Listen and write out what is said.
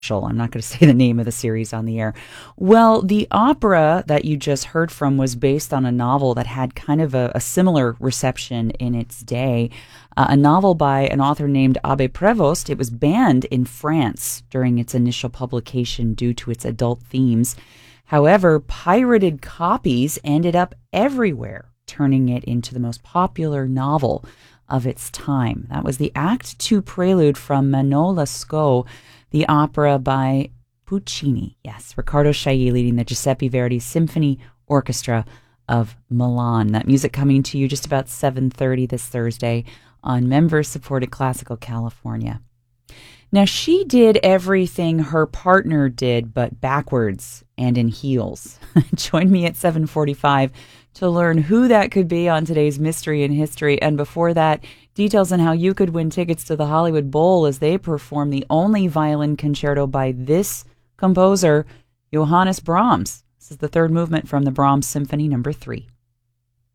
I'm not going to say the name of the series on the air. Well, the opera that you just heard from was based on a novel that had kind of a similar reception in its day. A novel by an author named Abbé Prévost. It was banned in France during its initial publication due to its adult themes. However, pirated copies ended up everywhere, turning it into the most popular novel of its time. That was the Act Two prelude from Manon Lescaut, the opera by Puccini. Yes, Riccardo Chailly leading the Giuseppe Verdi Symphony Orchestra of Milan. That music coming to you just about 7:30 this Thursday on member-supported Classical California. Now, she did everything her partner did, but backwards and in heels. Join me at 7:45 to learn who that could be on today's Mystery in History. And before that, details on how you could win tickets to the Hollywood Bowl as they perform the only violin concerto by this composer, Johannes Brahms. This is the third movement from the Brahms Symphony No. 3.